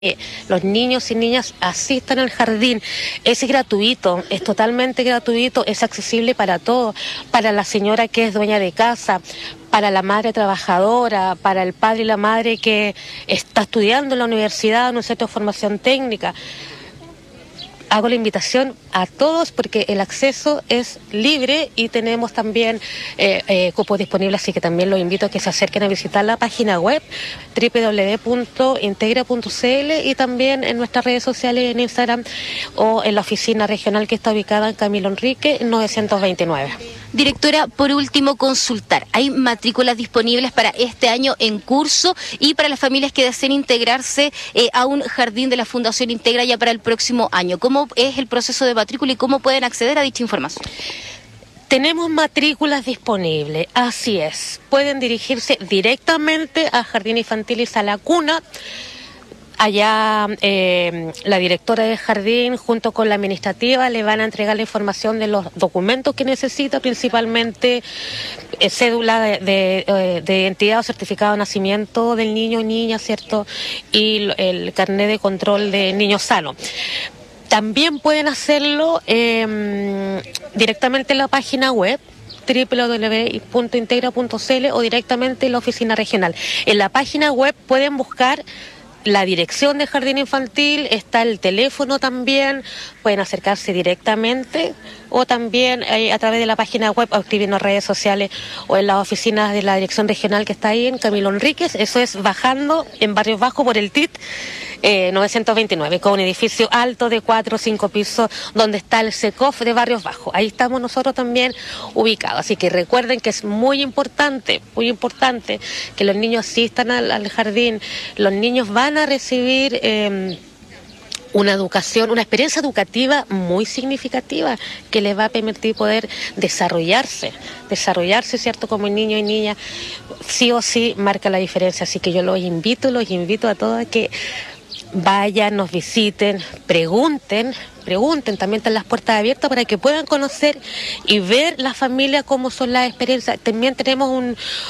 los niños y niñas asistan al jardín. Es gratuito, es totalmente gratuito, es accesible para todos, para la señora que es dueña de casa, para la madre trabajadora, para el padre y la madre que está estudiando en la universidad, en un centro de formación técnica. Hago la invitación a todos porque el acceso es libre y tenemos también cupos disponibles, así que también los invito a que se acerquen a visitar la página web www.integra.cl y también en nuestras redes sociales, en Instagram o en la oficina regional que está ubicada en Camilo Enrique 929. Directora, por último, consultar. ¿Hay matrículas disponibles para este año en curso y para las familias que deseen integrarse a un jardín de la Fundación Integra ya para el próximo año? ¿Cómo es el proceso de matrícula y cómo pueden acceder a dicha información? Tenemos matrículas disponibles, así es. Pueden dirigirse directamente a Jardín Infantil y Sala Cuna. Allá la directora del jardín junto con la administrativa le van a entregar la información de los documentos que necesita, principalmente cédula de identidad o certificado de nacimiento del niño o niña, ¿cierto? Y el carnet de control de niño sano. También pueden hacerlo directamente en la página web www.integra.cl o directamente en la oficina regional. En la página web pueden buscar la dirección de jardín infantil, está el teléfono también, pueden acercarse directamente o también a través de la página web o escribiendo en redes sociales o en las oficinas de la dirección regional que está ahí en Camilo Enríquez. Eso es bajando en Barrios Bajos por el TIT 929, con un edificio alto de 4 o 5 pisos donde está el SECOF de Barrios Bajos. Ahí estamos nosotros también ubicados. Así que recuerden que es muy importante que los niños asistan al jardín. Los niños van a recibir una educación, una experiencia educativa muy significativa que les va a permitir poder desarrollarse, ¿cierto? Como niño y niña, sí o sí marca la diferencia. Así que yo los invito a todos a que vayan, nos visiten, pregunten, también están las puertas abiertas para que puedan conocer y ver la familia cómo son las experiencias. También tenemos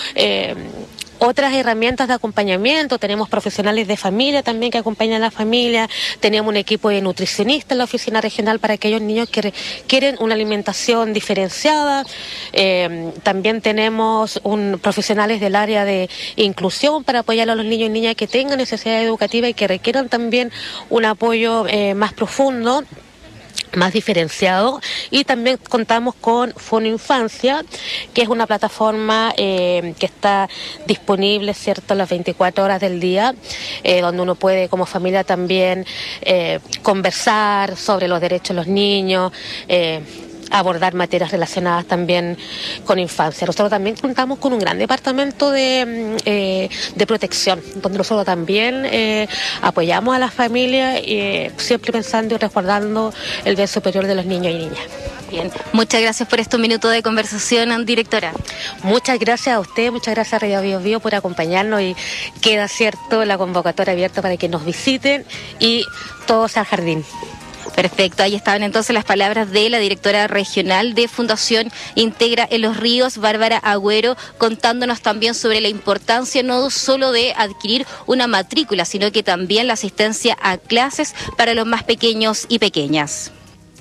otras herramientas de acompañamiento, tenemos profesionales de familia también que acompañan a la familia, tenemos un equipo de nutricionistas en la oficina regional para aquellos niños que quieren una alimentación diferenciada, también tenemos profesionales del área de inclusión para apoyar a los niños y niñas que tengan necesidad educativa y que requieran también un apoyo más profundo, más diferenciado, y también contamos con Fono Infancia, que es una plataforma que está disponible, ¿cierto?, las 24 horas del día, donde uno puede como familia también conversar sobre los derechos de los niños, abordar materias relacionadas también con infancia. Nosotros también contamos con un gran departamento de protección, donde nosotros también apoyamos a las familias, siempre pensando y resguardando el bien superior de los niños y niñas. Bien, muchas gracias por estos minutos de conversación, directora. Muchas gracias a usted, muchas gracias a Radio Bio Bio por acompañarnos, y queda, ¿cierto?, la convocatoria abierta para que nos visiten y todos al jardín. Perfecto, ahí estaban entonces las palabras de la directora regional de Fundación Integra en Los Ríos, Bárbara Agüero, contándonos también sobre la importancia no solo de adquirir una matrícula, sino que también la asistencia a clases para los más pequeños y pequeñas.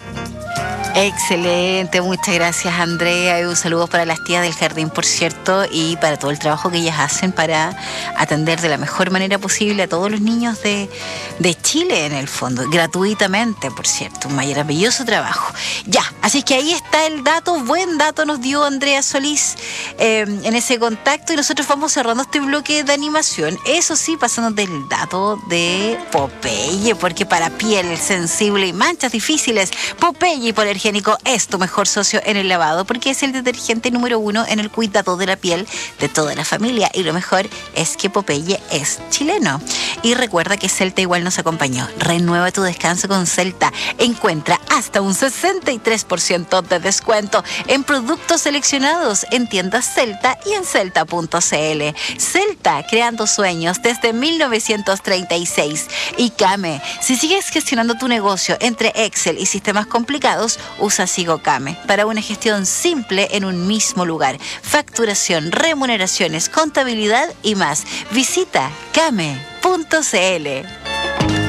Excelente, muchas gracias, Andrea, y un saludo para las tías del jardín, por cierto, y para todo el trabajo que ellas hacen para atender de la mejor manera posible a todos los niños de Chile, en el fondo, gratuitamente, por cierto, un maravilloso trabajo. Ya, así que ahí está el dato, buen dato nos dio Andrea Solís en ese contacto, y nosotros vamos cerrando este bloque de animación, eso sí, pasando del dato de Popeye, porque para piel sensible y manchas difíciles, Popeye Hipoalergénico es tu mejor socio en el lavado, porque es el detergente número 1 en el cuidado de la piel de toda la familia, y lo mejor es que Popeye es chileno. Y recuerda que Celta igual nos acompañó. Renueva tu descanso con Celta. Encuentra hasta un 63% de descuento en productos seleccionados en tiendas Celta y en celta.cl. Celta, creando sueños desde 1936. Y Kame, si sigues gestionando tu negocio entre Excel y sistemas complicados, usa SigoKame para una gestión simple en un mismo lugar. Facturación, remuneraciones, contabilidad y más. Visita kame.cl.